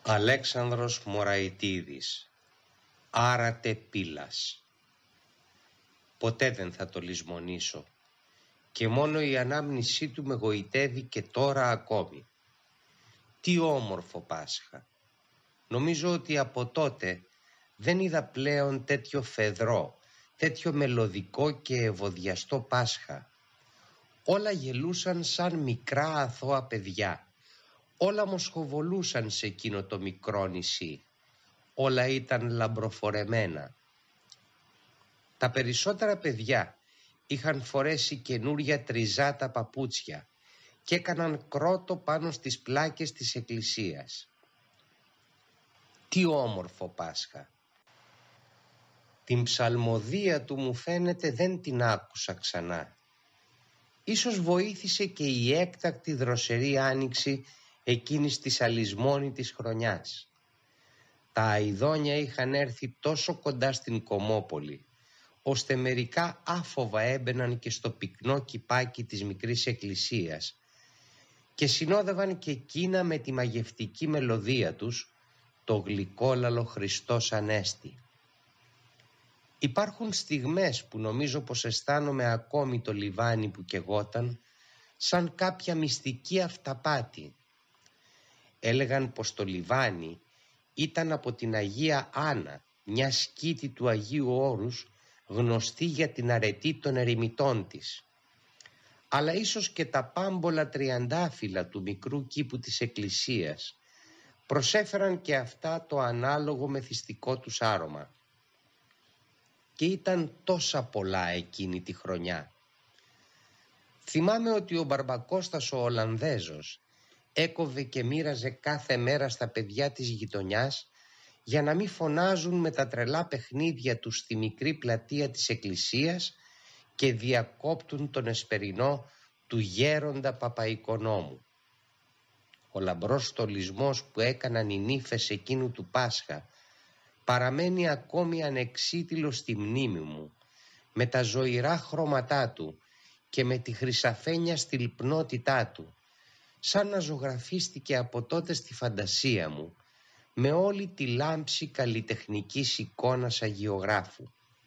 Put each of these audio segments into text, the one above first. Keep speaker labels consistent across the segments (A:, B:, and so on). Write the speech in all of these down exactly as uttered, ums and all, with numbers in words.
A: Αλέξανδρος Μωραϊτίδης. Άρατε πύλας. Ποτέ δεν θα το λησμονήσω και μόνο η ανάμνησή του με γοητεύει και τώρα ακόμη. Τι όμορφο Πάσχα! Νομίζω ότι από τότε δεν είδα πλέον τέτοιο φεδρό, τέτοιο μελωδικό και ευωδιαστό Πάσχα. Όλα γελούσαν σαν μικρά αθώα παιδιά. Όλα μοσχοβολούσαν σε εκείνο το μικρό νησί. Όλα ήταν λαμπροφορεμένα. Τα περισσότερα παιδιά είχαν φορέσει καινούρια τριζάτα παπούτσια και έκαναν κρότο πάνω στις πλάκες της εκκλησίας. Τι όμορφο Πάσχα! Την ψαλμοδία του μου φαίνεται δεν την άκουσα ξανά. Ίσως βοήθησε και η έκτακτη δροσερή άνοιξη εκείνης της αλυσμόνητης χρονιάς. Τα αηδόνια είχαν έρθει τόσο κοντά στην Κομμόπολη, ώστε μερικά άφοβα έμπαιναν και στο πυκνό κηπάκι της μικρής εκκλησίας και συνόδευαν και εκείνα με τη μαγευτική μελωδία τους το γλυκόλαλο Χριστός Ανέστη. Υπάρχουν στιγμές που νομίζω πως αισθάνομαι ακόμη το λιβάνι που καιγόταν σαν κάποια μυστική αυταπάτη. Έλεγαν πως το λιβάνι ήταν από την Αγία Άννα, μια σκήτη του Αγίου Όρους, γνωστή για την αρετή των ερημιτών της. Αλλά ίσως και τα πάμπολα τριαντάφυλλα του μικρού κήπου της εκκλησίας προσέφεραν και αυτά το ανάλογο μεθυστικό τους άρωμα. Και ήταν τόσα πολλά εκείνη τη χρονιά. Θυμάμαι ότι ο Μπαρμπακώστας ο Ολλανδέζος έκοβε και μοίραζε κάθε μέρα στα παιδιά της γειτονιάς για να μην φωνάζουν με τα τρελά παιχνίδια τους στη μικρή πλατεία της εκκλησίας και διακόπτουν τον εσπερινό του γέροντα Παπαϊκονόμου. Ο λαμπρός στολισμός που έκαναν οι νύφες εκείνου του Πάσχα παραμένει ακόμη ανεξίτηλο στη μνήμη μου, με τα ζωηρά χρώματά του και με τη χρυσαφένια στυλπνότητά του, σαν να ζωγραφίστηκε από τότε στη φαντασία μου με όλη τη λάμψη καλλιτεχνικής εικόνας αγιογράφου.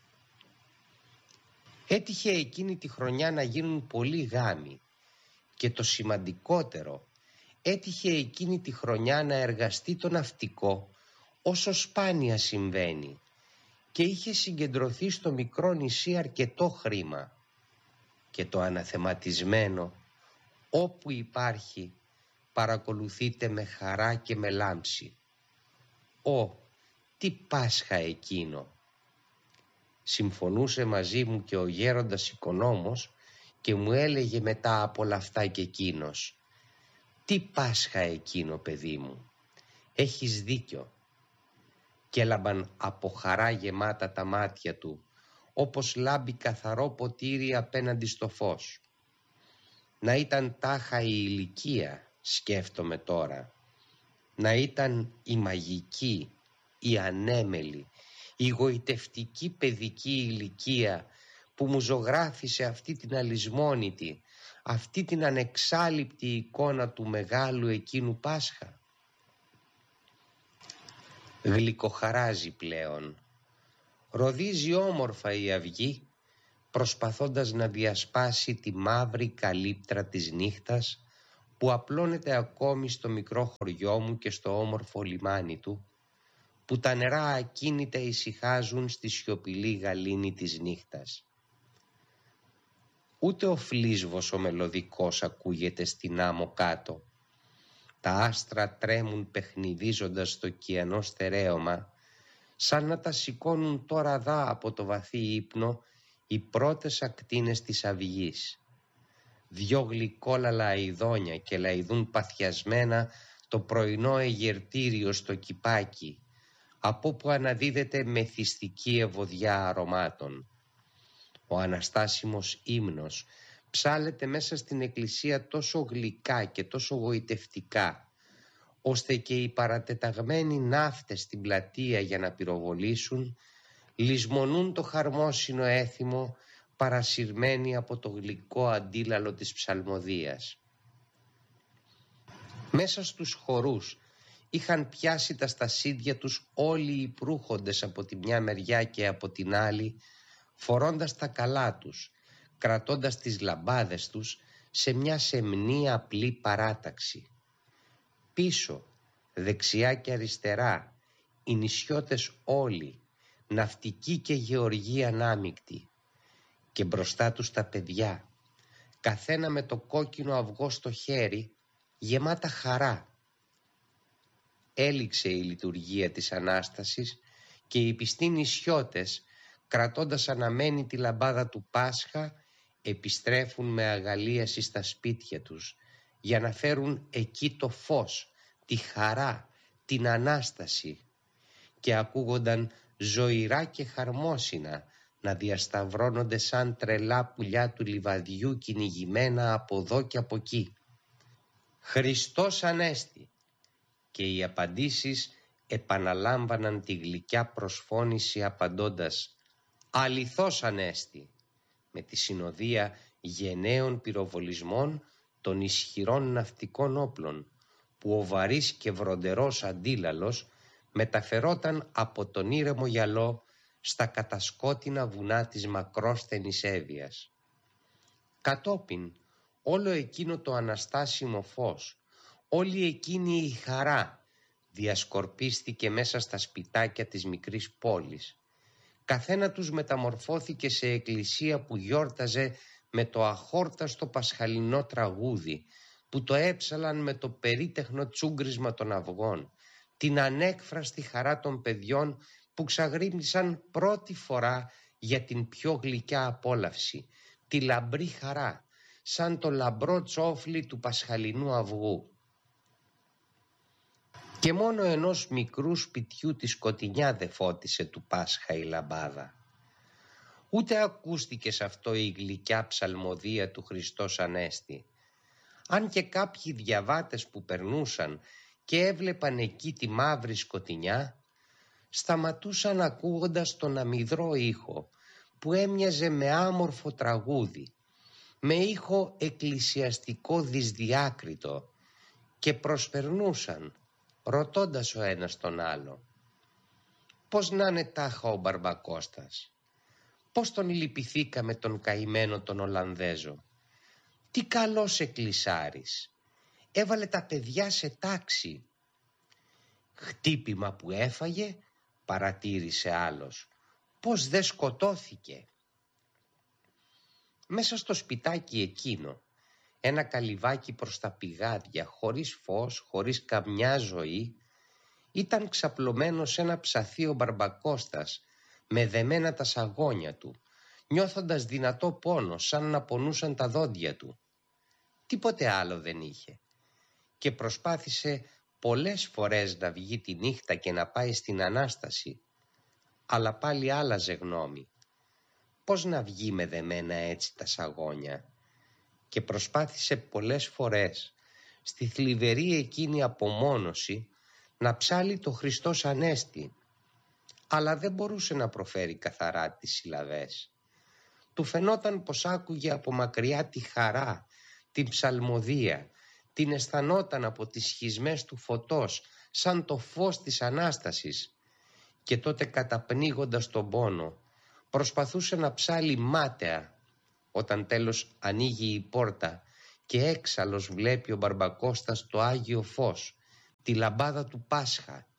A: Έτυχε εκείνη τη χρονιά να γίνουν πολλοί γάμοι και το σημαντικότερο, έτυχε εκείνη τη χρονιά να εργαστεί το ναυτικό όσο σπάνια συμβαίνει και είχε συγκεντρωθεί στο μικρό νησί αρκετό χρήμα και το αναθεματισμένο όπου υπάρχει παρακολουθείται με χαρά και με λάμψη. Ω, τι Πάσχα εκείνο! Συμφωνούσε μαζί μου και ο γέροντας οικονόμος και μου έλεγε μετά από όλα αυτά και εκείνος: τι Πάσχα εκείνο, παιδί μου! Έχεις δίκιο. Και έλαμπαν από χαρά γεμάτα τα μάτια του, όπως λάμπει καθαρό ποτήρι απέναντι στο φως. Να ήταν τάχα η ηλικία, σκέφτομαι τώρα. Να ήταν η μαγική, η ανέμελη, η γοητευτική παιδική ηλικία που μου ζωγράφισε αυτή την αλυσμόνητη, αυτή την ανεξάλειπτη εικόνα του μεγάλου εκείνου Πάσχα. Γλυκοχαράζει πλέον. Ροδίζει όμορφα η αυγή, προσπαθώντας να διασπάσει τη μαύρη καλύπτρα της νύχτας που απλώνεται ακόμη στο μικρό χωριό μου και στο όμορφο λιμάνι του, που τα νερά ακίνητα ησυχάζουν στη σιωπηλή γαλήνη της νύχτας. Ούτε ο φλίσβος ο μελωδικός ακούγεται στην άμμο κάτω. Τα άστρα τρέμουν παιχνιδίζοντας στο κιανό στερέωμα, σαν να τα σηκώνουν τώρα δά από το βαθύ ύπνο οι πρώτες ακτίνες της αυγής. Δυο γλυκόλαλα αηδόνια και λαϊδούν παθιασμένα το πρωινό αιγερτήριο στο κηπάκι, από που αναδίδεται μεθυστική ευωδιά αρωμάτων. Ο αναστάσιμος ύμνος ψάλεται μέσα στην εκκλησία τόσο γλυκά και τόσο γοητευτικά, ώστε και οι παρατεταγμένοι ναύτες στην πλατεία για να πυροβολήσουν λησμονούν το χαρμόσυνο έθιμο παρασυρμένοι από το γλυκό αντίλαλο της ψαλμοδίας. Μέσα στους χορούς είχαν πιάσει τα στασίδια τους όλοι οι προύχοντες από τη μια μεριά και από την άλλη, φορώντας τα καλά τους, κρατώντας τις λαμπάδες τους σε μια σεμνή απλή παράταξη. Πίσω, δεξιά και αριστερά, οι νησιώτες όλοι, ναυτικοί και γεωργοί ανάμεικτοι, και μπροστά τους τα παιδιά, καθένα με το κόκκινο αυγό στο χέρι, γεμάτα χαρά. Έληξε η λειτουργία της Ανάστασης και οι πιστοί νησιώτες, κρατώντας αναμένη τη λαμπάδα του Πάσχα, επιστρέφουν με αγαλίαση στα σπίτια τους για να φέρουν εκεί το φως, τη χαρά, την Ανάσταση, και ακούγονταν ζωηρά και χαρμόσυνα να διασταυρώνονται σαν τρελά πουλιά του λιβαδιού κυνηγημένα από εδώ και από εκεί. «Χριστός Ανέστη», και οι απαντήσεις επαναλάμβαναν τη γλυκιά προσφώνηση απαντώντας «Αληθώς Ανέστη», με τη συνοδεία γενναίων πυροβολισμών των ισχυρών ναυτικών όπλων, που ο βαρύς και βροντερός αντίλαλος μεταφερόταν από τον ήρεμο γυαλό στα κατασκότεινα βουνά της μακρόσθενης Εύβοιας. Κατόπιν όλο εκείνο το αναστάσιμο φως, όλη εκείνη η χαρά διασκορπίστηκε μέσα στα σπιτάκια της μικρής πόλης. Καθένα τους μεταμορφώθηκε σε εκκλησία που γιόρταζε με το αχόρταστο πασχαλινό τραγούδι, που το έψαλαν με το περίτεχνο τσούγκρισμα των αυγών, την ανέκφραστη χαρά των παιδιών που ξαγρύπνησαν πρώτη φορά για την πιο γλυκιά απόλαυση, τη λαμπρή χαρά, σαν το λαμπρό τσόφλι του πασχαλινού αυγού. Και μόνο ενός μικρού σπιτιού τη σκοτεινιά δε φώτισε του Πάσχα η λαμπάδα. Ούτε ακούστηκε σε αυτό η γλυκιά ψαλμοδία του Χριστός Ανέστη. Αν και κάποιοι διαβάτες που περνούσαν και έβλεπαν εκεί τη μαύρη σκοτεινιά, σταματούσαν ακούγοντας τον αμυδρό ήχο που έμοιαζε με άμορφο τραγούδι, με ήχο εκκλησιαστικό δυσδιάκριτο, και προσπερνούσαν ρωτώντας ο ένας τον άλλο «Πώς να είναι τάχα ο Μπαρμπακώστας, πώς τον λυπηθήκαμε τον καημένο τον Ολλανδέζο, τι καλός εκκλησάρης, έβαλε τα παιδιά σε τάξη». «Χτύπημα που έφαγε», παρατήρησε άλλος, «πώς δε σκοτώθηκε». Μέσα στο σπιτάκι εκείνο, ένα καλυβάκι προς τα πηγάδια, χωρίς φως, χωρίς καμιά ζωή, ήταν ξαπλωμένο σε ένα ψαθί ο Μπαρμπακώστας, με δεμένα τα σαγόνια του, νιώθοντας δυνατό πόνο, σαν να πονούσαν τα δόντια του. Τίποτε άλλο δεν είχε, και προσπάθησε πολλές φορές να βγει τη νύχτα και να πάει στην Ανάσταση, αλλά πάλι άλλαζε γνώμη. Πώς να βγει με δεμένα έτσι τα σαγόνια? Και προσπάθησε πολλές φορές στη θλιβερή εκείνη απομόνωση να ψάλει το Χριστός Ανέστη, αλλά δεν μπορούσε να προφέρει καθαρά τις συλλαβές. Του φαινόταν πως άκουγε από μακριά τη χαρά, την ψαλμοδία, την αισθανόταν από τις σχισμές του φωτός σαν το φως της Ανάστασης, και τότε καταπνίγοντας τον πόνο προσπαθούσε να ψάλει μάταια, όταν τέλος ανοίγει η πόρτα και έξαλλος βλέπει ο Μπαρμπακώστας το Άγιο Φως, τη λαμπάδα του Πάσχα.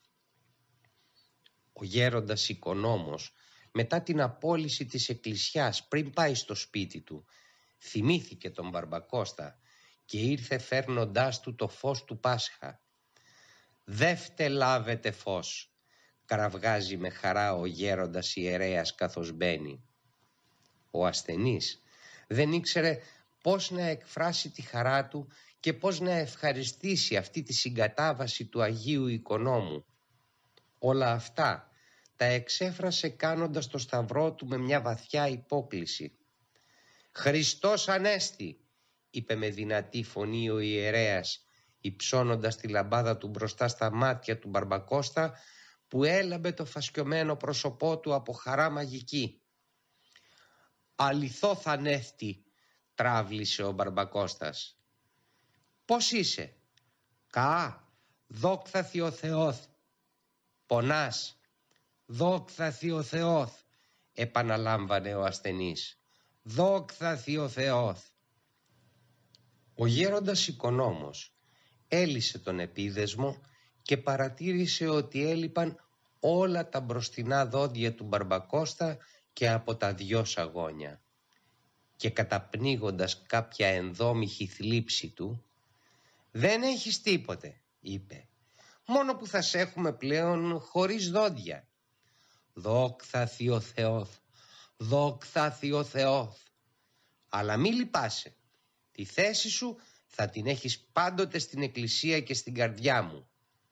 A: Ο γέροντας οικονόμος, μετά την απόλυση της εκκλησιάς πριν πάει στο σπίτι του, θυμήθηκε τον Μπαρμπακώστα και ήρθε φέρνοντάς του το φως του Πάσχα. «Δεύτε λάβετε φως», κραυγάζει με χαρά ο γέροντας ιερέας καθώς μπαίνει. Ο ασθενής δεν ήξερε πώς να εκφράσει τη χαρά του και πώς να ευχαριστήσει αυτή τη συγκατάβαση του Αγίου Οικονόμου. Όλα αυτά τα εξέφρασε κάνοντας το σταυρό του με μια βαθιά υπόκλιση. «Χριστός Ανέστη», είπε με δυνατή φωνή ο ιερέας, υψώνοντας τη λαμπάδα του μπροστά στα μάτια του Μπαρμπακώστα, που έλαμπε το φασκιωμένο πρόσωπό του από χαρά μαγική. «Αληθώ Θανέστη», τράβλησε ο Μπαρμπακώστας. «Πώς είσαι?» «Κα, δόξα Θείο Θεόθ. Πονάς, δόξα Θείο Θεόθ, επαναλάμβανε ο ασθενής. Δόξα Θείο Θεόθ. Ο γέροντας οικονόμος έλυσε τον επίδεσμο και παρατήρησε ότι έλειπαν όλα τα μπροστινά δόντια του Μπαρμπακώστα και από τα δυο σαγόνια. Και καταπνίγοντας κάποια ενδόμηχη θλίψη του, «Δεν έχεις τίποτε», είπε, «μόνο που θα σε έχουμε πλέον χωρίς δόντια». «Δόξα Θείο Θεόθ, δόξα Θείο Θεόθ, αλλά μη λυπάσαι, τη θέση σου θα την έχεις πάντοτε στην εκκλησία και στην καρδιά μου.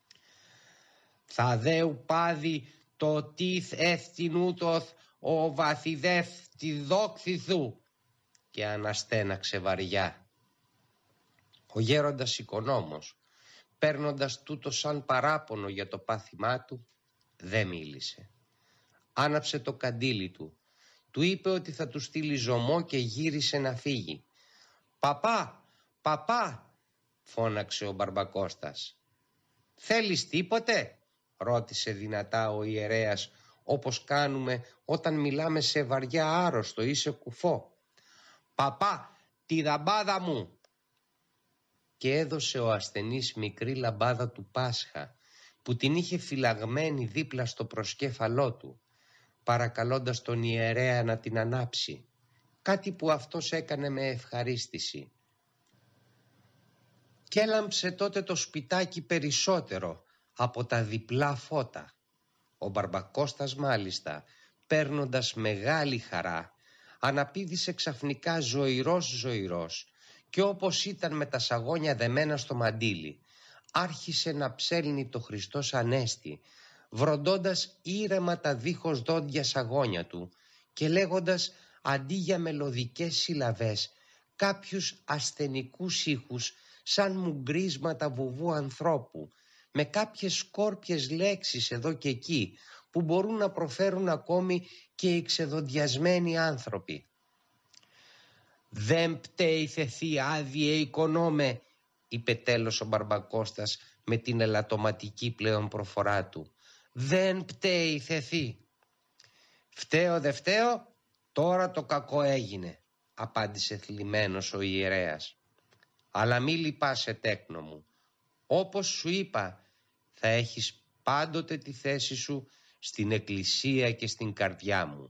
A: Θα δέου πάδι το τίθ εύθυν ούτωθ ο βαθιδεύ τη δόξη σου», και αναστέναξε βαριά. Ο γέροντας οικονόμος, παίρνοντας τούτο σαν παράπονο για το πάθημά του, δεν μίλησε. Άναψε το καντήλι του, του είπε ότι θα του στείλει ζωμό και γύρισε να φύγει. «Παπά, παπά», φώναξε ο Μπαρμπακώστας. «Θέλεις τίποτε?» ρώτησε δυνατά ο ιερέας, όπως κάνουμε όταν μιλάμε σε βαριά άρρωστο ή σε κουφό. «Παπά, τη λαμπάδα μου!» Και έδωσε ο ασθενής μικρή λαμπάδα του Πάσχα, που την είχε φυλαγμένη δίπλα στο προσκέφαλό του, παρακαλώντας τον ιερέα να την ανάψει, κάτι που αυτός έκανε με ευχαρίστηση. Κι έλαμψε τότε το σπιτάκι περισσότερο από τα διπλά φώτα. Ο Μπαρμπακώστας μάλιστα, παίρνοντας μεγάλη χαρά, αναπήδησε ξαφνικά ζωηρός ζωηρός και όπως ήταν με τα σαγόνια δεμένα στο μαντίλι, άρχισε να ψέλνει το Χριστός Ανέστη, βροντώντας ήρεμα τα δίχως δόντια σαγόνια του και λέγοντας αντί για μελωδικές συλλαβές κάποιους ασθενικούς ήχους σαν μουγκρίσματα βουβού ανθρώπου, με κάποιες σκόρπιες λέξεις εδώ και εκεί που μπορούν να προφέρουν ακόμη και οι ξεδοντιασμένοι άνθρωποι. «Δεν πταίει θεθή άδειε οικονόμε», είπε τέλος ο Μπαρμπακώστας με την ελαττωματική πλέον προφορά του. «Δεν πταίει θεθή». «Φταίω δε φταίω, τώρα το κακό έγινε», απάντησε θλιμμένος ο ιερέας. «Αλλά μη λυπάσαι, τέκνο μου. Όπως σου είπα, θα έχεις πάντοτε τη θέση σου στην εκκλησία και στην καρδιά μου».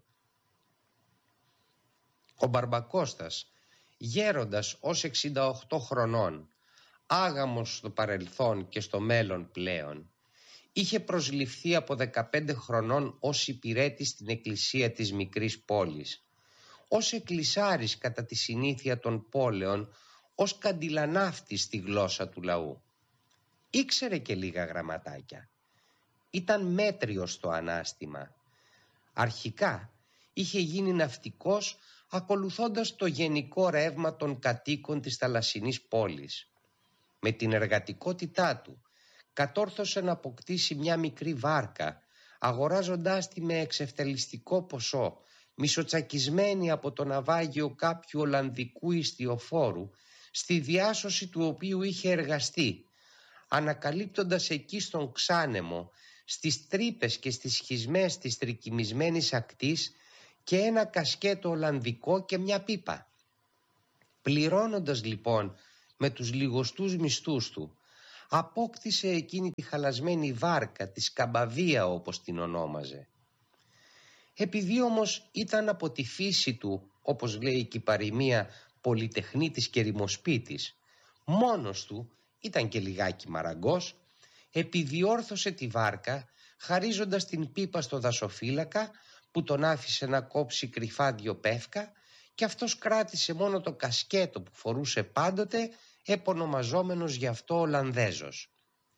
A: Ο Μπαρμπακώστας, γέροντας ως εξήντα οκτώ χρονών, άγαμος στο παρελθόν και στο μέλλον πλέον, είχε προσληφθεί από δεκαπέντε χρονών ως υπηρέτης στην εκκλησία της μικρής πόλης, ως εκκλησάρης κατά τη συνήθεια των πόλεων, ως καντιλανάφτης στη γλώσσα του λαού. Ήξερε και λίγα γραμματάκια. Ήταν μέτριος στο ανάστημα. Αρχικά είχε γίνει ναυτικός ακολουθώντας το γενικό ρεύμα των κατοίκων της θαλασσινής πόλης. Με την εργατικότητά του κατόρθωσε να αποκτήσει μια μικρή βάρκα, αγοράζοντάς τη με εξευτελιστικό ποσό, μισοτσακισμένη από το ναυάγιο κάποιου Ολλανδικού ιστιοφόρου, στη διάσωση του οποίου είχε εργαστεί, ανακαλύπτοντας εκεί στον Ξάνεμο, στις τρύπες και στις σχισμές της τρικυμισμένης ακτής, και ένα κασκέτο Ολλανδικό και μια πίπα. Πληρώνοντας λοιπόν με τους λιγοστούς μισθούς του, απόκτησε εκείνη τη χαλασμένη βάρκα, τη Σκαμπαβία όπως την ονόμαζε. Επειδή όμως ήταν από τη φύση του, όπως λέει και η παροιμία, πολυτεχνίτης και ρημοσπίτης, μόνος του, ήταν και λιγάκι μαραγκός, επιδιόρθωσε τη βάρκα χαρίζοντας την πίπα στο δασοφύλακα, που τον άφησε να κόψει κρυφά δυο πεύκα, και αυτός κράτησε μόνο το κασκέτο που φορούσε πάντοτε, επωνομαζόμενος γι' αυτό Ολλανδέζος.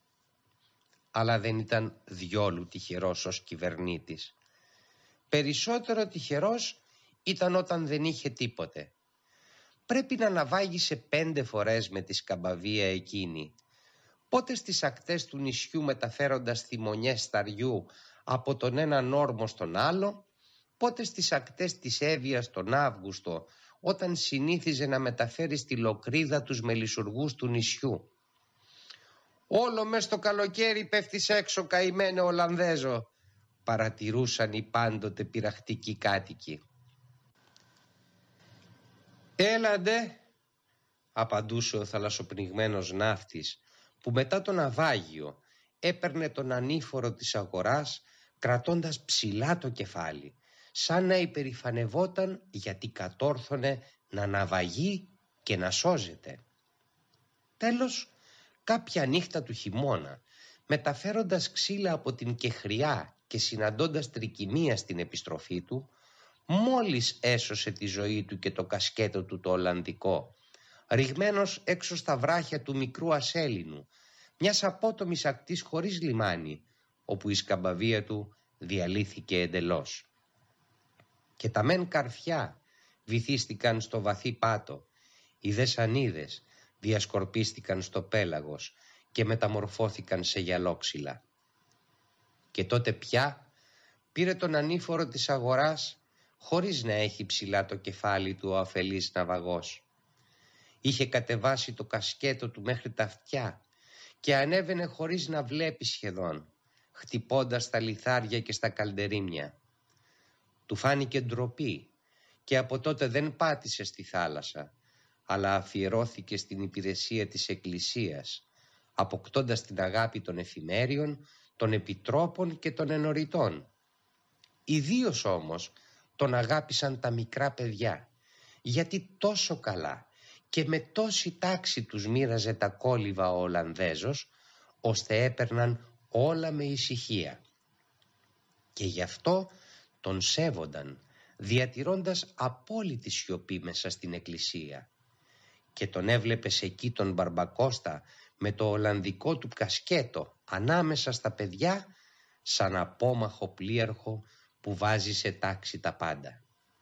A: Αλλά δεν ήταν διόλου τυχερός ως κυβερνήτης. Περισσότερο τυχερός ήταν όταν δεν είχε τίποτε. Πρέπει να ναυάγησε πέντε φορές με τη Σκαμπαβία εκείνη, πότε στις ακτές του νησιού μεταφέροντας θυμονιές σταριού από τον έναν όρμο στον άλλο, πότε στις ακτές της Εύβοιας τον Αύγουστο, όταν συνήθιζε να μεταφέρει στη Λοκρίδα τους μελισσουργούς του νησιού. Όλο μες στο καλοκαίρι πέφτεις έξω, καημένε Ολλανδέζο, παρατηρούσαν οι πάντοτε πειραχτικοί κάτοικοι. Έλαντε, απαντούσε ο θαλασσοπνιγμένος ναύτης, που μετά το ναυάγιο έπαιρνε τον ανήφορο της αγοράς κρατώντας ψηλά το κεφάλι, σαν να υπερηφανευόταν γιατί κατόρθωνε να ναυαγεί και να σώζεται. Τέλος, κάποια νύχτα του χειμώνα, μεταφέροντας ξύλα από την Κεχριά και συναντώντας τρικυμία στην επιστροφή του, μόλις έσωσε τη ζωή του και το κασκέτο του το Ολλανδικό, ρηγμένος έξω στα βράχια του μικρού Ασέλινου, μιας απότομης ακτής χωρίς λιμάνι, όπου η σκαμπαβία του διαλύθηκε εντελώς. Και τα μεν καρφιά βυθίστηκαν στο βαθύ πάτο, οι δε σανίδες διασκορπίστηκαν στο πέλαγος και μεταμορφώθηκαν σε γυαλόξυλα. Και τότε πια πήρε τον ανήφορο της αγοράς χωρίς να έχει ψηλά το κεφάλι του ο αφελής ναυαγός. Είχε κατεβάσει το κασκέτο του μέχρι τα αυτιά και ανέβαινε χωρίς να βλέπει σχεδόν, χτυπώντας στα λιθάρια και στα καλντερίμια. Του φάνηκε ντροπή και από τότε δεν πάτησε στη θάλασσα, αλλά αφιερώθηκε στην υπηρεσία της Εκκλησίας, αποκτώντας την αγάπη των εφημέριων, των επιτρόπων και των ενοριτών. Ιδίως όμως τον αγάπησαν τα μικρά παιδιά, γιατί τόσο καλά και με τόση τάξη τους μοίραζε τα κόλληβα ο Ολλανδέζος, ώστε έπαιρναν όλα με ησυχία. Και γι' αυτό τον σέβονταν, διατηρώντας απόλυτη σιωπή μέσα στην εκκλησία. Και τον έβλεπες εκεί τον Μπαρμπακώστα με το Ολλανδικό του κασκέτο ανάμεσα στα παιδιά, σαν απόμαχο πλοίαρχο που βάζει σε τάξη τα πάντα.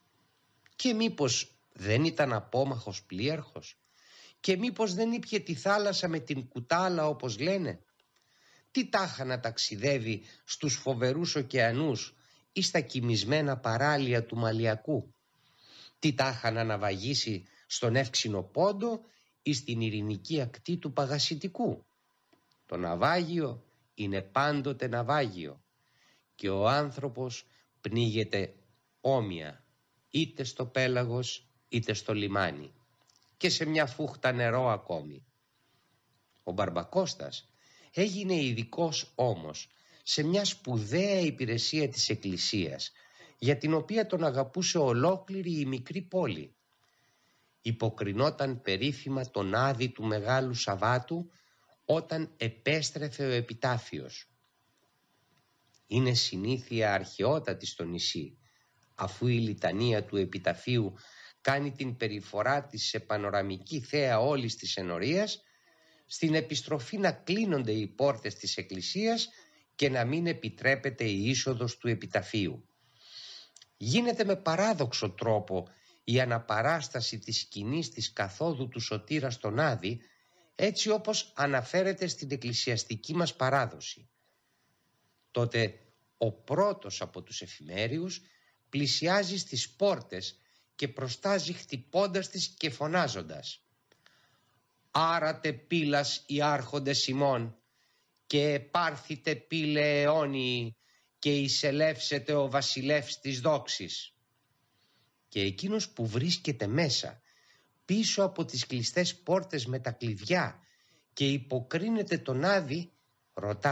A: Και μήπως δεν ήταν απόμαχος πλοίαρχος? Και μήπως δεν ήπιε τη θάλασσα με την κουτάλα όπως λένε? Τι τάχα να ταξιδεύει στους φοβερούς ωκεανούς ή στα κοιμισμένα παράλια του Μαλιακού? Τι τάχα να ναυαγήσει στον εύξηνο Πόντο ή στην ειρηνική ακτή του Παγασιτικού? Το ναυάγιο είναι πάντοτε ναυάγιο και ο άνθρωπος πνίγεται όμοια είτε στο πέλαγος είτε στο λιμάνι και σε μια φούχτα νερό ακόμη. Ο Μπαρμπακώστας έγινε ειδικός όμως σε μια σπουδαία υπηρεσία της Εκκλησίας, για την οποία τον αγαπούσε ολόκληρη η μικρή πόλη. Υποκρινόταν περίφημα τον άδη του Μεγάλου Σαββάτου όταν επέστρεφε ο επιτάφιος. Είναι συνήθεια αρχαιότατη στο νησί, αφού η λιτανία του επιταφείου κάνει την περιφορά της σε πανοραμική θέα όλης της ενορίας, στην επιστροφή να κλείνονται οι πόρτες της εκκλησίας και να μην επιτρέπεται η είσοδος του επιταφείου. Γίνεται με παράδοξο τρόπο η αναπαράσταση της σκηνής της καθόδου του Σωτήρα στον Άδη, έτσι όπως αναφέρεται στην εκκλησιαστική μας παράδοση. Τότε ο πρώτος από τους εφημέριους πλησιάζει στις πόρτες και προστάζει χτυπώντας τις και φωνάζοντας: «Άρατε πύλας οι άρχοντες ημών και επάρθητε πύλε αιώνιοι και εισελεύσετε ο βασιλεύς της δόξης». Και εκείνος που βρίσκεται μέσα, πίσω από τις κλειστές πόρτες με τα κλειδιά και υποκρίνεται τον Άδη, ρωτά: